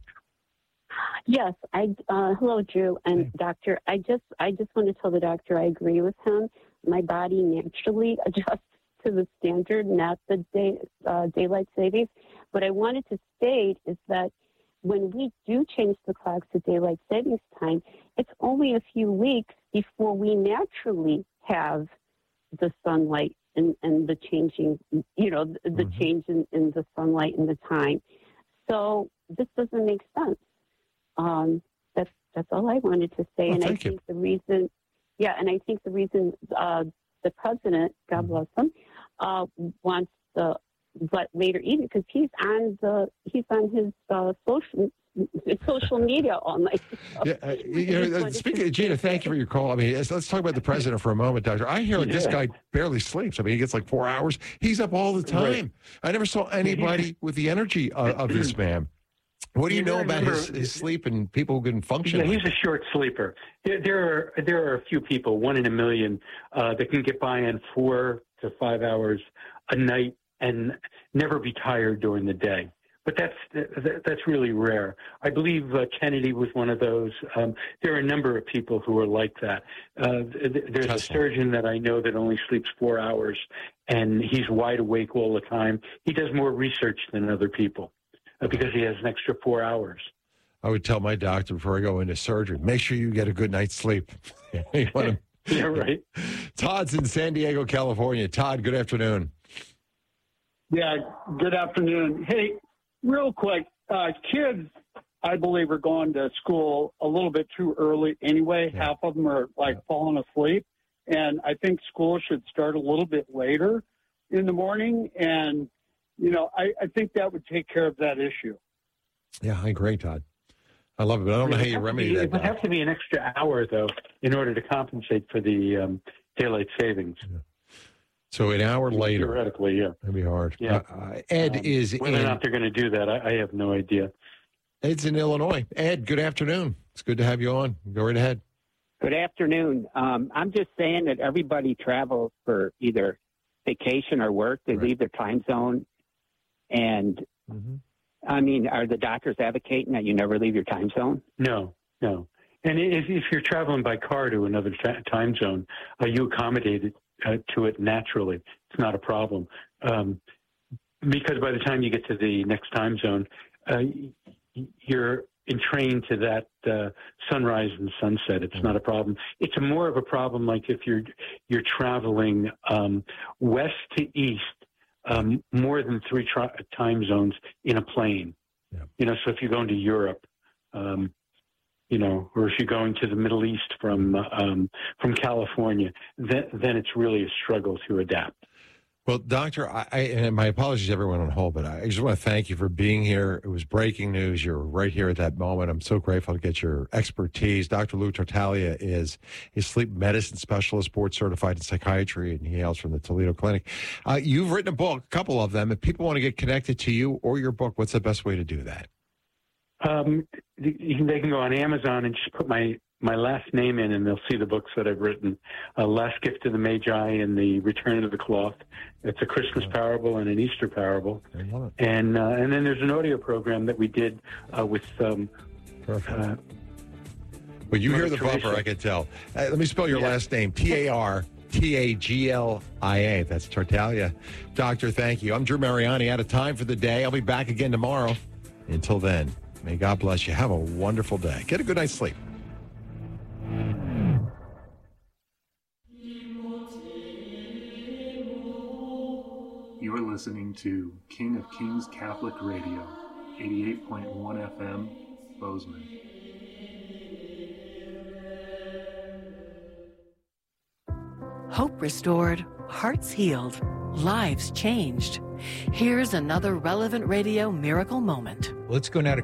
Speaker 19: Yes, I. Uh, hello, Drew and hey. Doctor. I just, I just want to tell the doctor I agree with him. My body naturally adjusts to the standard, not the day, uh, daylight savings. What I wanted to state is that when we do change the clocks to daylight savings time, it's only a few weeks before we naturally have the sunlight. And, and the changing, you know, the, the mm-hmm. change in, in the sunlight and the time. So this doesn't make sense. Um, that's that's all I wanted to say.
Speaker 1: Well,
Speaker 19: and I
Speaker 1: you.
Speaker 19: think the reason, yeah, and I think the reason uh, the president, God bless him, uh, wants the but later evening because he's on the he's on his uh, social. social media all night. So
Speaker 1: yeah, uh, you know, speaking of Gina, thank you for your call. I mean, let's, let's talk about the president for a moment, Doctor. I hear like, yeah. this guy barely sleeps. I mean, he gets like four hours. He's up all the time. Right. I never saw anybody with the energy of, of this man. What do you, you know about his, his sleep and people who can function?
Speaker 17: Yeah,
Speaker 1: like
Speaker 17: he's that? a short sleeper. There, there are there are a few people, one in a million, uh, that can get by on four to five hours a night and never be tired during the day. But that's that's really rare. I believe uh, Kennedy was one of those. Um, there are a number of people who are like that. Uh, there's Tesla. a surgeon that I know that only sleeps four hours, and he's wide awake all the time. He does more research than other people uh, because he has an extra four hours.
Speaker 1: I would tell my doctor before I go into surgery, make sure you get a good night's sleep. You want to...
Speaker 17: yeah, right.
Speaker 1: Todd's in San Diego, California. Todd, good afternoon.
Speaker 20: Yeah, good afternoon. Hey, real quick, uh, kids, I believe, are going to school a little bit too early anyway. Yeah. Half of them are like yeah. falling asleep. And I think school should start a little bit later in the morning. And, you know, I, I think that would take care of that issue.
Speaker 1: Yeah, I agree, Todd. I love it, but I don't know how you remedy
Speaker 17: be,
Speaker 1: that.
Speaker 17: It would have to be an extra hour, though, in order to compensate for the um, daylight savings.
Speaker 1: Yeah. So an hour later.
Speaker 17: Theoretically, yeah.
Speaker 1: That'd be hard.
Speaker 17: Yeah.
Speaker 1: Uh, Ed um, is
Speaker 17: Whether
Speaker 1: in,
Speaker 17: or not they're going to do that, I, I have no idea.
Speaker 1: Ed's in Illinois. Ed, good afternoon. It's good to have you on. Go right ahead.
Speaker 21: Good afternoon. Um, I'm just saying that everybody travels for either vacation or work. They right. leave their time zone. And, mm-hmm. I mean, are the doctors advocating that you never leave your time zone?
Speaker 17: No, no. And if, if you're traveling by car to another t- time zone, uh, you accommodate it. Uh, to it naturally. It's not a problem. Um, because by the time you get to the next time zone, uh, you're entrained to that uh, sunrise and sunset. It's not a problem. It's a more of a problem like if you're you're traveling um, west to east, um, more than three tri- time zones in a plane. Yeah. You know, so if you're going to Europe, um, you know, or if you're going to the Middle East from um, from California, then, then it's really a struggle to adapt.
Speaker 1: Well, Doctor, I, I, and my apologies to everyone on hold, but I just want to thank you for being here. It was breaking news. You're right here at that moment. I'm so grateful to get your expertise. Doctor Lou Tartaglia is a sleep medicine specialist, board certified in psychiatry, and he hails from the Toledo Clinic. Uh, you've written a book, a couple of them. If people want to get connected to you or your book, what's the best way to do that?
Speaker 17: Um, they can go on Amazon and just put my, my last name in, and they'll see the books that I've written. Uh, Last Gift of the Magi and The Return of the Cloth. It's a Christmas parable and an Easter parable. And uh, and then there's an audio program that we did uh, with um, uh,
Speaker 1: Well, you
Speaker 17: Mother
Speaker 1: hear the
Speaker 17: Teresa.
Speaker 1: bumper, I can tell. Uh, let me spell your
Speaker 17: Yeah.
Speaker 1: last name. T A R T A G L I A. That's Tartaglia. Doctor, thank you. I'm Drew Mariani. Out of time for the day. I'll be back again tomorrow. Until then, may God bless you. Have a wonderful day. Get a good night's sleep.
Speaker 6: You are listening to King of Kings Catholic Radio, eighty-eight point one F M, Bozeman.
Speaker 8: Hope restored, hearts healed, lives changed. Here's another Relevant Radio miracle moment.
Speaker 22: Let's go now to